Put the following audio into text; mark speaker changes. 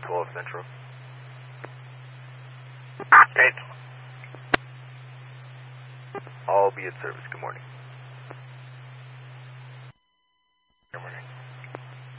Speaker 1: 12 Central.
Speaker 2: 8.
Speaker 1: All be at service. Good morning.